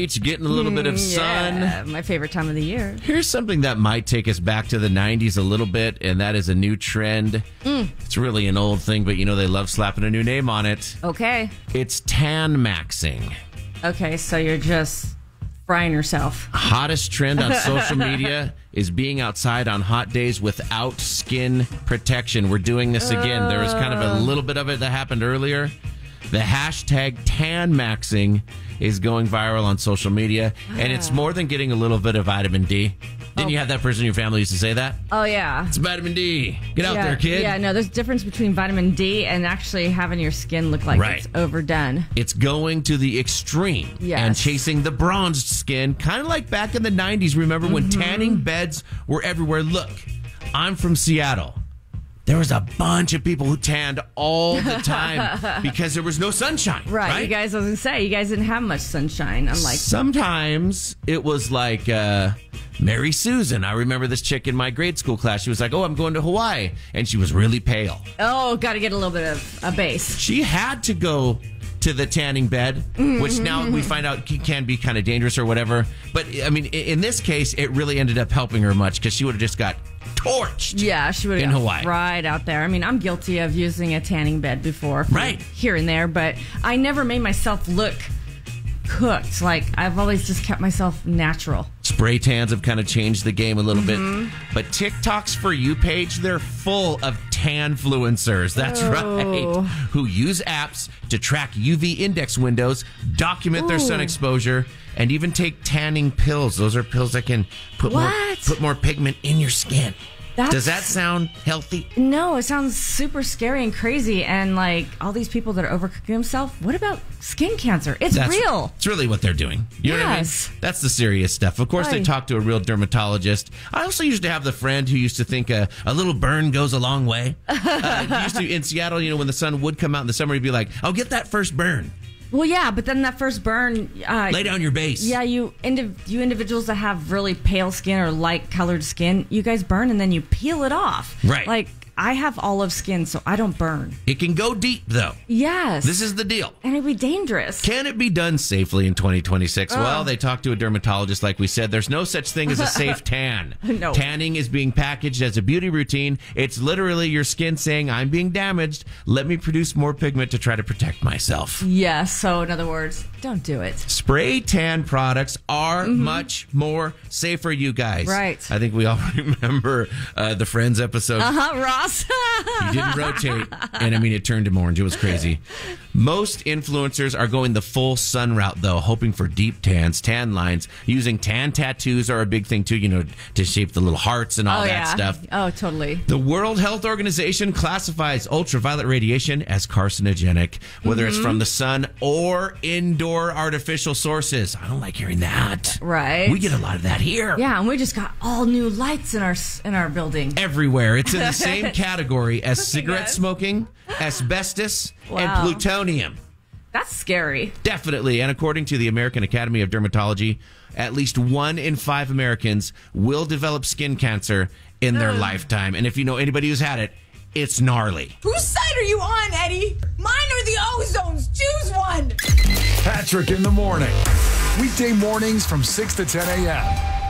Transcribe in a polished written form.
getting a little bit of sun. Yeah, my favorite time of the year. Here's something that might take us back to the 90s a little bit, and that is a new trend. It's really an old thing, but they love slapping a new name on it. Okay. It's tan maxing. Okay, so you're just frying yourself. Hottest trend on social media is being outside on hot days without skin protection. We're doing this again. There was kind of a little bit of it that happened earlier. The hashtag tan maxing is going viral on social media, and it's more than getting a little bit of vitamin D. Didn't you have that person in your family used to say that? Oh, yeah. It's vitamin D. Get out there, kid. Yeah, no, there's a difference between vitamin D and actually having your skin look like it's overdone. It's going to the extreme and chasing the bronzed skin, kind of like back in the 90s. Remember when tanning beds were everywhere? Look, I'm from Seattle. There was a bunch of people who tanned all the time because there was no sunshine. Right. You guys, I was going to say, you guys didn't have much sunshine. Sometimes it was like Mary Susan. I remember this chick in my grade school class. She was like, I'm going to Hawaii. And she was really pale. Oh, got to get a little bit of a base. She had to go to the tanning bed, which now we find out can be kind of dangerous or whatever. But, I mean, in this case, it really ended up helping her much because she would have just got torched. Yeah, she would have got right out there. I mean, I'm guilty of using a tanning bed before. Here and there, but I never made myself look cooked. Like, I've always just kept myself natural. Spray tans have kind of changed the game a little bit. But TikTok's For You page, they're full of tan-fluencers. That's right. Who use apps to track UV index windows, document their sun exposure, and even take tanning pills. Those are pills that can put more pigment in your skin. Does that sound healthy? No, it sounds super scary and crazy. And like all these people that are overcooking themselves, what about skin cancer? It's real. It's really what they're doing. You know what I mean? That's the serious stuff. Of course, they talk to a real dermatologist. I also used to have the friend who used to think a little burn goes a long way. In Seattle, when the sun would come out in the summer, he'd be like, "I'll get that first burn." Well, yeah, but then that first burn... lay down your base. Yeah, you individuals that have really pale skin or light-colored skin, you guys burn and then you peel it off. Right. Like, I have olive skin, so I don't burn. It can go deep, though. Yes. This is the deal. And it'd be dangerous. Can it be done safely in 2026? Well, they talked to a dermatologist, like we said. There's no such thing as a safe tan. No. Tanning is being packaged as a beauty routine. It's literally your skin saying, I'm being damaged. Let me produce more pigment to try to protect myself. Yes. So, in other words, don't do it. Spray tan products are much more safer, you guys. Right. I think we all remember the Friends episode. Ross. He didn't rotate. And I mean, it turned him orange. It was crazy. Most influencers are going the full sun route, though, hoping for deep tans, tan lines. Using tan tattoos are a big thing, too, to shape the little hearts and all that stuff. Oh, totally. The World Health Organization classifies ultraviolet radiation as carcinogenic, whether it's from the sun or indoor artificial sources. I don't like hearing that. Right. We get a lot of that here. Yeah, and we just got all new lights in our building. Everywhere. It's in the same category as cigarette smoking, asbestos, and plutonium. That's scary. Definitely. And according to the American Academy of Dermatology, at least 1 in 5 Americans will develop skin cancer in their lifetime. And if you know anybody who's had it, it's gnarly. Whose side are you on, Eddie? Mine or the Ozones? Choose one. Patrick in the morning. Weekday mornings from 6 to 10 a.m.